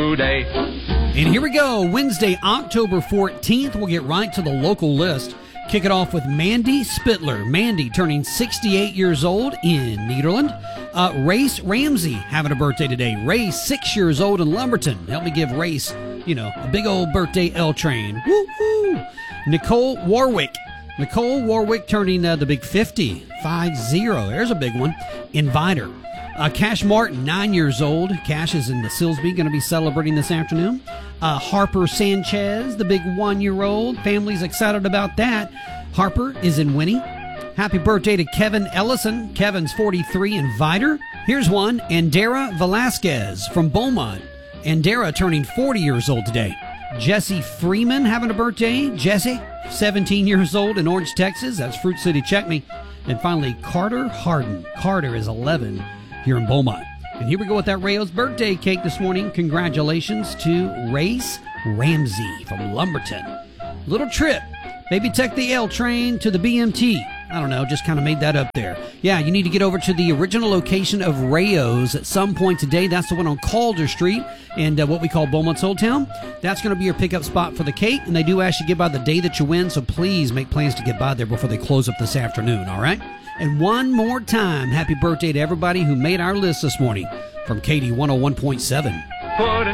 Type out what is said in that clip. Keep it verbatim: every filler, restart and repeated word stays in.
today. And here we go. Wednesday, October fourteenth. We'll get right to the local list. Kick it off with Mandy Spittler. Mandy turning sixty-eight years old in Nederland. Uh, Race Ramsey having a birthday today. Race, six years old in Lumberton. Help me give Race, you know, a big old birthday L train. Woo-hoo! Nicole Warwick. Nicole Warwick turning uh, the big fifty. five zero. There's a big one. Inviter. Uh, Cash Martin, nine years old. Cash is in the Silsbee, going to be celebrating this afternoon. Uh, Harper Sanchez, the big one-year-old. Family's excited about that. Harper is in Winnie. Happy birthday to Kevin Ellison. Kevin's forty-three in Viter. Here's one, Andera Velasquez from Beaumont. Andera turning forty years old today. Jesse Freeman having a birthday. Jesse, seventeen years old in Orange, Texas. That's Fruit City. Check me. And finally, Carter Harden. Carter is eleven here in Beaumont. And here we go with that Rayo's birthday cake this morning. Congratulations to Race Ramsey from Lumberton. Little trip. Maybe take the L train to the B M T. I don't know, just kind of made that up there. Yeah, you need to get over to the original location of Rayo's at some point today. That's the one on Calder Street and uh, what we call Beaumont's Old Town. That's going to be your pickup spot for the cake, and they do ask you to get by the day that you win, so please make plans to get by there before they close up this afternoon, all right? And one more time, happy birthday to everybody who made our list this morning from Katie one oh one point seven. Put